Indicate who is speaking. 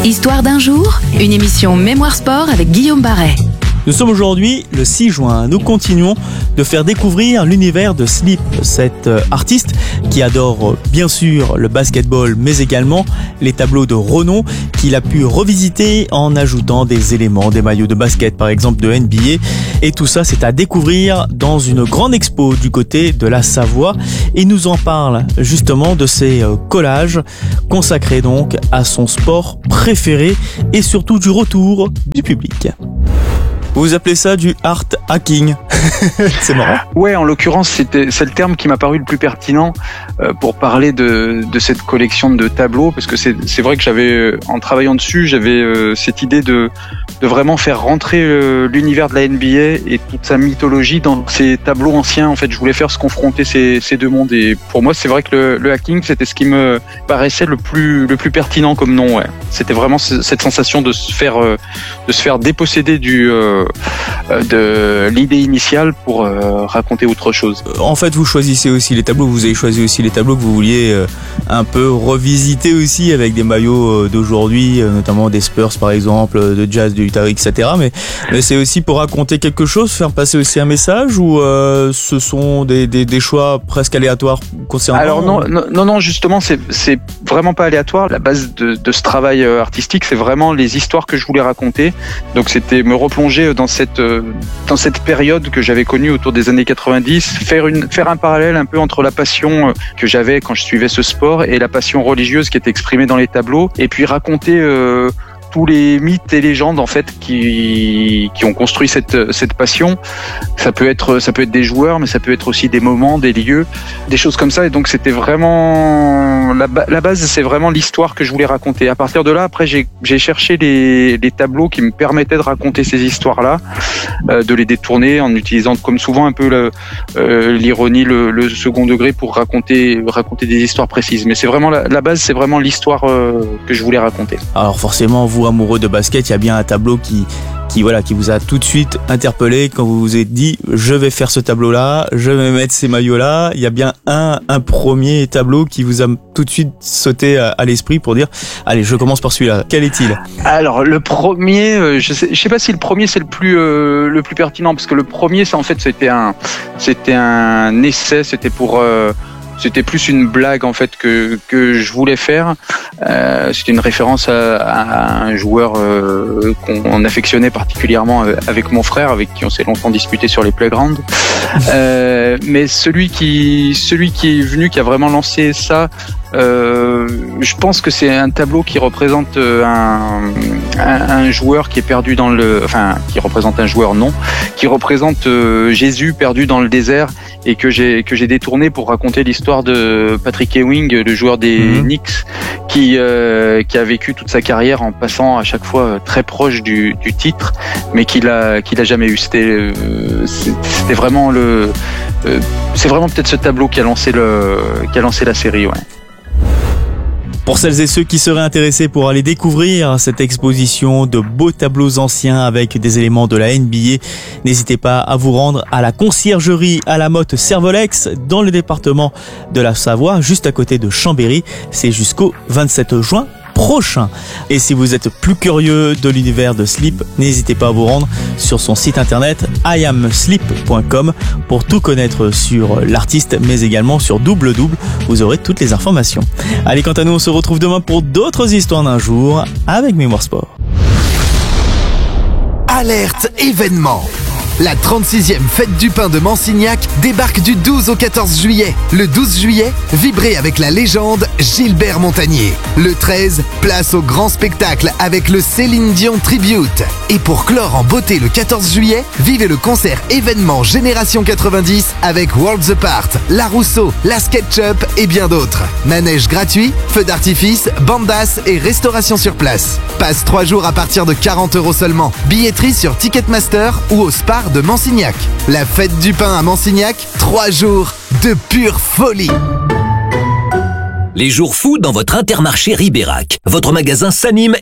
Speaker 1: Histoire d'un jour, une émission Mémoire Sport avec Guillaume Barret.
Speaker 2: Nous sommes aujourd'hui le 6 juin. Nous continuons de faire découvrir l'univers de Slip, cet artiste qui adore bien sûr le basketball, mais également les tableaux de renom qu'il a pu revisiter en ajoutant des éléments, des maillots de basket par exemple de NBA. Et tout ça, c'est à découvrir dans une grande expo du côté de la Savoie. Et il nous en parle justement de ces collages consacrés donc à son sport préféré et surtout du retour du public. Vous appelez ça du art hacking. C'est marrant.
Speaker 3: Ouais, en l'occurrence, c'est le terme qui m'a paru le plus pertinent pour parler de cette collection de tableaux, parce que c'est vrai que j'avais, en travaillant dessus, j'avais cette idée de vraiment faire rentrer l'univers de la NBA et toute sa mythologie dans ces tableaux anciens. En fait, je voulais faire se confronter ces deux mondes. Et pour moi, c'est vrai que le hacking, c'était ce qui me paraissait le plus pertinent comme nom. Ouais. C'était vraiment cette sensation de se faire déposséder de l'idée initiale pour raconter autre chose.
Speaker 2: En fait, vous choisissez aussi les tableaux, vous avez choisi aussi les tableaux que vous vouliez un peu revisiter aussi avec des maillots d'aujourd'hui, notamment des Spurs par exemple, de Jazz, de Utah, etc. Mais c'est aussi pour raconter quelque chose, faire passer aussi un message, ou ce sont des choix presque aléatoires concernant...
Speaker 3: Alors non, justement, c'est vraiment pas aléatoire. La base de ce travail artistique, c'est vraiment les histoires que je voulais raconter. Donc c'était me replonger dans cette période que j'avais connue autour des années 90, faire un parallèle un peu entre la passion que j'avais quand je suivais ce sport et la passion religieuse qui était exprimée dans les tableaux, et puis raconter tous les mythes et légendes en fait qui ont construit cette passion. Ça peut être des joueurs, mais ça peut être aussi des moments, des lieux, des choses comme ça. Et donc c'était vraiment la base, c'est vraiment l'histoire que je voulais raconter. À partir de là, après j'ai cherché les tableaux qui me permettaient de raconter ces histoires-là, de les détourner en utilisant comme souvent un peu l'ironie, le second degré pour raconter des histoires précises. Mais c'est vraiment la base, c'est vraiment l'histoire que je voulais raconter.
Speaker 2: Alors forcément, vous amoureux de basket, il y a bien un tableau qui vous a tout de suite interpellé quand vous vous êtes dit je vais faire ce tableau-là, je vais mettre ces maillots-là. Il y a bien un premier tableau qui vous a tout de suite sauté à l'esprit pour dire allez, je commence par celui-là. Quel est-il? Alors
Speaker 3: le premier, je sais pas si le premier c'est le plus pertinent, parce que le premier, ça en fait c'était un essai, c'était plus une blague en fait que je voulais faire. C'était une référence à un joueur qu'on affectionnait particulièrement avec mon frère, avec qui on s'est longtemps disputé sur les playgrounds. Mais celui qui est venu, qui a vraiment lancé ça, je pense que c'est un tableau qui représente un joueur qui est perdu qui représente un joueur, non, qui représente Jésus perdu dans le désert, et que j'ai détourné pour raconter l'histoire de Patrick Ewing, le joueur des Knicks, qui a vécu toute sa carrière en passant à chaque fois très proche du titre, mais qu'il a jamais eu. C'était vraiment c'est vraiment peut-être ce tableau qui a lancé la série, ouais.
Speaker 2: Pour celles et ceux qui seraient intéressés pour aller découvrir cette exposition de beaux tableaux anciens avec des éléments de la NBA, n'hésitez pas à vous rendre à la conciergerie à la Motte Servolex dans le département de la Savoie, juste à côté de Chambéry. C'est jusqu'au 27 juin prochain. Et si vous êtes plus curieux de l'univers de Slip, n'hésitez pas à vous rendre sur son site internet iamslip.com pour tout connaître sur l'artiste, mais également sur Double Double. Vous aurez toutes les informations. Allez, quant à nous, on se retrouve demain pour d'autres histoires d'un jour avec Mémoire Sport.
Speaker 4: Alerte événement. La 36e fête du pain de Mansignac débarque du 12 au 14 juillet. Le 12 juillet, vibrez avec la légende Gilbert Montagnier. Le 13, place au grand spectacle avec le Céline Dion Tribute. Et pour clore en beauté le 14 juillet, vivez le concert événement Génération 90 avec Worlds Apart, La Rousseau, La SketchUp et bien d'autres. Manège gratuit, feux d'artifice, bandas et restauration sur place. Passe 3 jours à partir de 40 € seulement. Billetterie sur Ticketmaster ou au Spar de Mansignac. La fête du pain à Mansignac, 3 jours de pure folie.
Speaker 5: Les jours fous dans votre Intermarché Ribérac. Votre magasin s'anime